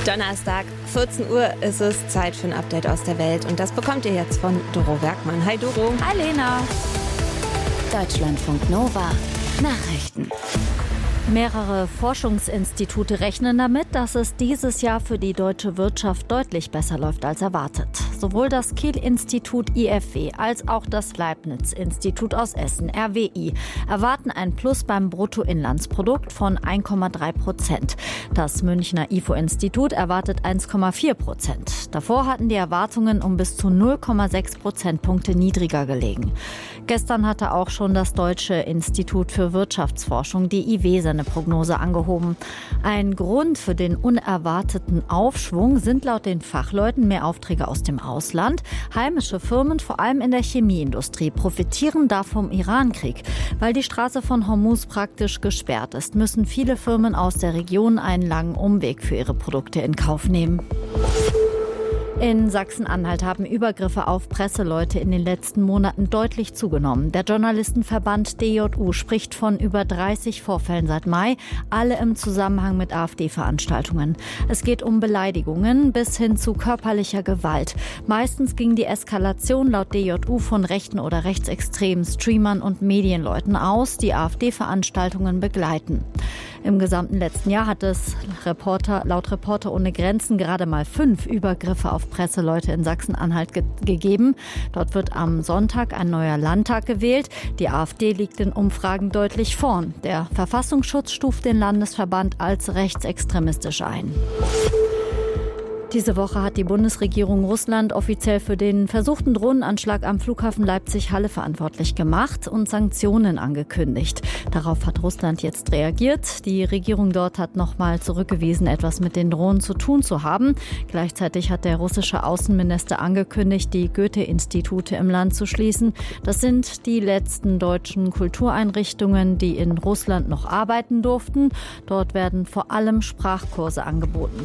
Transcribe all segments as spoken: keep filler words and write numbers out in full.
Donnerstag, vierzehn Uhr ist es, Zeit für ein Update aus der Welt. Und das bekommt ihr jetzt von Doro Bergmann. Hi Doro. Hi Lena. Deutschlandfunk Nova. Nachrichten. Mehrere Forschungsinstitute rechnen damit, dass es dieses Jahr für die deutsche Wirtschaft deutlich besser läuft als erwartet. Sowohl das Kiel-Institut I F W als auch das Leibniz-Institut aus Essen, R W I, erwarten ein Plus beim Bruttoinlandsprodukt von eins Komma drei Prozent. Das Münchner I F O-Institut erwartet eins Komma vier Prozent. Davor hatten die Erwartungen um bis zu null Komma sechs Prozentpunkte niedriger gelegen. Gestern hatte auch schon das Deutsche Institut für Wirtschaftsforschung, die I W, seine Prognose angehoben. Ein Grund für den unerwarteten Aufschwung sind laut den Fachleuten mehr Aufträge aus dem Ausland. Heimische Firmen, vor allem in der Chemieindustrie, profitieren da vom Irankrieg. Weil die Straße von Hormuz praktisch gesperrt ist, müssen viele Firmen aus der Region einen langen Umweg für ihre Produkte in Kauf nehmen. In Sachsen-Anhalt haben Übergriffe auf Presseleute in den letzten Monaten deutlich zugenommen. Der Journalistenverband D J U spricht von über dreißig Vorfällen seit Mai, alle im Zusammenhang mit AfD-Veranstaltungen. Es geht um Beleidigungen bis hin zu körperlicher Gewalt. Meistens ging die Eskalation laut D J U von rechten oder rechtsextremen Streamern und Medienleuten aus, die AfD-Veranstaltungen begleiten. Im gesamten letzten Jahr hat es Reporter, laut Reporter ohne Grenzen gerade mal fünf Übergriffe auf Presseleute in Sachsen-Anhalt ge- gegeben. Dort wird am Sonntag ein neuer Landtag gewählt. Die AfD liegt in Umfragen deutlich vorn. Der Verfassungsschutz stuft den Landesverband als rechtsextremistisch ein. Diese Woche hat die Bundesregierung Russland offiziell für den versuchten Drohnenanschlag am Flughafen Leipzig-Halle verantwortlich gemacht und Sanktionen angekündigt. Darauf hat Russland jetzt reagiert. Die Regierung dort hat nochmal zurückgewiesen, etwas mit den Drohnen zu tun zu haben. Gleichzeitig hat der russische Außenminister angekündigt, die Goethe-Institute im Land zu schließen. Das sind die letzten deutschen Kultureinrichtungen, die in Russland noch arbeiten durften. Dort werden vor allem Sprachkurse angeboten.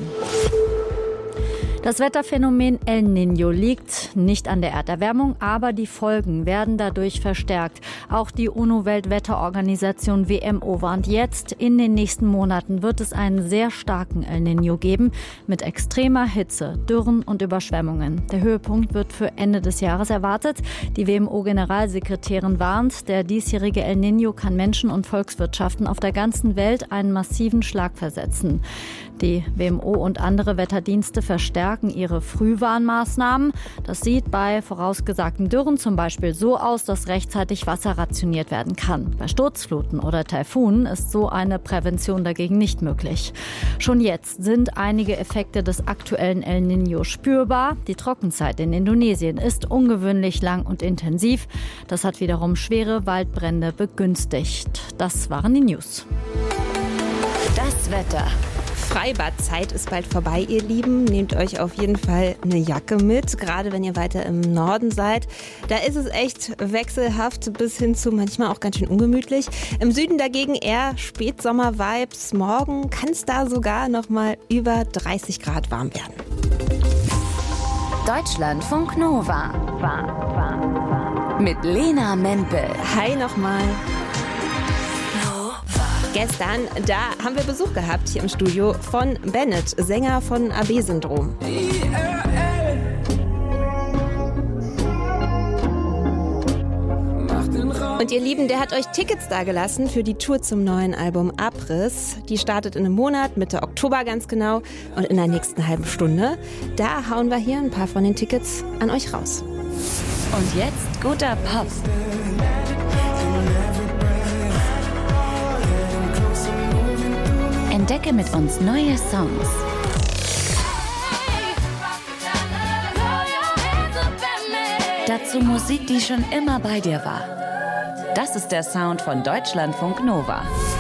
Das Wetterphänomen El Niño liegt nicht an der Erderwärmung, aber die Folgen werden dadurch verstärkt. Auch die UNO-Weltwetterorganisation W M O warnt jetzt, in den nächsten Monaten wird es einen sehr starken El Niño geben, mit extremer Hitze, Dürren und Überschwemmungen. Der Höhepunkt wird für Ende des Jahres erwartet. Die W M O-Generalsekretärin warnt, der diesjährige El Niño kann Menschen und Volkswirtschaften auf der ganzen Welt einen massiven Schlag versetzen. Die W M O und andere Wetterdienste verstärken ihre Frühwarnmaßnahmen. Das sieht bei vorausgesagten Dürren zum Beispiel so aus, dass rechtzeitig Wasser rationiert werden kann. Bei Sturzfluten oder Taifunen ist so eine Prävention dagegen nicht möglich. Schon jetzt sind einige Effekte des aktuellen El Niño spürbar. Die Trockenzeit in Indonesien ist ungewöhnlich lang und intensiv. Das hat wiederum schwere Waldbrände begünstigt. Das waren die News. Das Wetter. Freibadzeit ist bald vorbei, ihr Lieben. Nehmt euch auf jeden Fall eine Jacke mit, gerade wenn ihr weiter im Norden seid. Da ist es echt wechselhaft bis hin zu manchmal auch ganz schön ungemütlich. Im Süden dagegen eher Spätsommer-Vibes. Morgen kann es da sogar noch mal über dreißig Grad warm werden. Deutschlandfunk Nova. Mit Lena Mempel. Hi nochmal. Gestern, da haben wir Besuch gehabt hier im Studio von Bennett, Sänger von A B-Syndrom. Und ihr Lieben, der hat euch Tickets dagelassen für die Tour zum neuen Album Abriss. Die startet in einem Monat, Mitte Oktober ganz genau, und in der nächsten halben Stunde. Da hauen wir hier ein paar von den Tickets an euch raus. Und jetzt guter Pop. Entdecke mit uns neue Songs. Dazu Musik, die schon immer bei dir war. Das ist der Sound von Deutschlandfunk Nova.